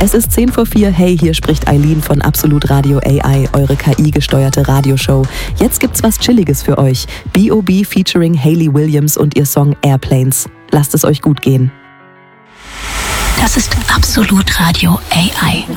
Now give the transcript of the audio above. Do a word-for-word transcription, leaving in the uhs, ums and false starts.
Es ist zehn vor vier. Hey, hier spricht Eileen von Absolut Radio A I, eure K I-gesteuerte Radioshow. Jetzt gibt's was Chilliges für euch. B O B featuring Hayley Williams und ihr Song Airplanes. Lasst es euch gut gehen. Das ist Absolut Radio A I.